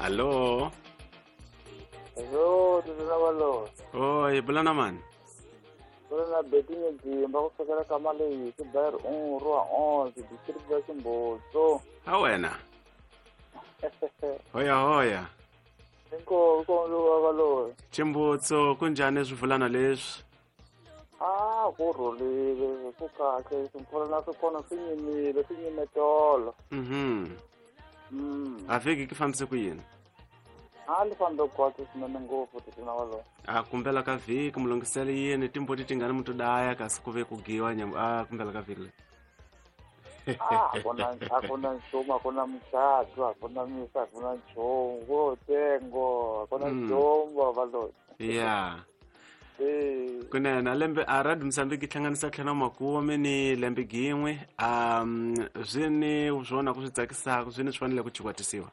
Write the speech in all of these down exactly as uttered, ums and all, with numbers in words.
Allo. Hello, Tuzavalo. Oi, bulana man. Bulana betinye jimba kusakala kamale yisi bayar un ruwa on si distribution simbo so. Awena. Hoya hoya. Inko ko Tuzavalo. Chimbutso kunjani swivulana leswi? Ah, kurhulile kukahle simfuna sikona sinyimile sinyimetolo. Mhm. Mm. Aveki ki fambise ku yini? Ali fambe kwathu sinene ngopfu Tuzavalo. A kumbela ka viki mulungisele yini timbuti tingani mutu daya kasi ku ve ku giwa nyam a kumbela ka viki. Ah, akona akona nchumu, akona mshado, akona misa, akona nchongo, tengo, akona Mm. nchombo valo. Yeah. Eh. Kunena lembe a Radio Mozambique hlanganisa tlhela makume ni lembe gin'we um zwini swona ku swi tsakisaka zwini swi fanele ku chikwatisiwa.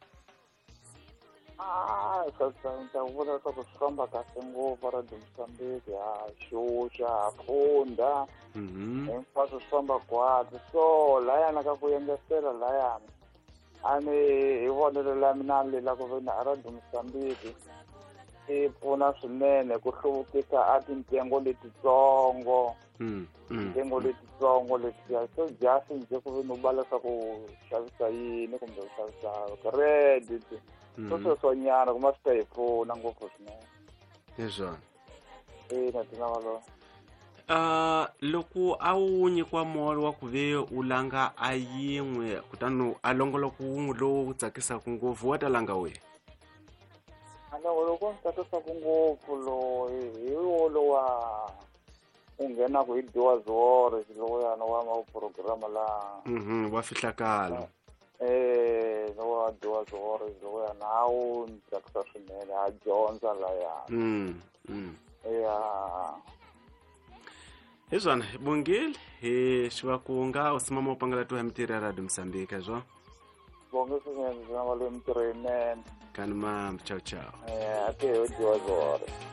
Ah, sasa nitavula swa ku swi famba kahle ngopfu Radio Mozambique, ha xuxa, ha phunda, Mhm. hinkwaswo swi famba kwatsi. So layana ka ku yengesela layana a ni hi vonelo la mina ni lila ku ve na Radio Mozambique yi pfuna swinene ku hluvukisa a tintengo letitsongo. Mm. Mm. Tintengo letitsongo letiya so just nje ku ve ni u va leswaku xavisa yini kumbe u xavisa credit. So Mhm. sweswo swanyana kuma swi ta hi pfuna ngopfu swinene. Yeswona. Ina Tuzavalo. Uh loko a wu nyikiwa molo wa ku ve u langa a yin'we kutani a longolo ku wun'we lowu tsakisaka ngopfu wa ta langa wihi? Loko loko ni tsakisaka ngopfu loyi hi wo lowa u nghenaka hi dyiwa zore lowuyani wa maprogramu laha. Mhm, wa fihlakalo. Eh, lowa dyiwa zore lowuyani a wu ni tsakisa swinene, ha dyondza layani. Mm. Mm. Ya. Hi swona hi bongile hi xivakunga u simama u pangela tu ya mitirho ya Radio Mozambique zwo. Bonge swinene Tuzavalo, mitirho yinene. Kani mam, ciao ciao. Eh, ate ho dyiwa zore.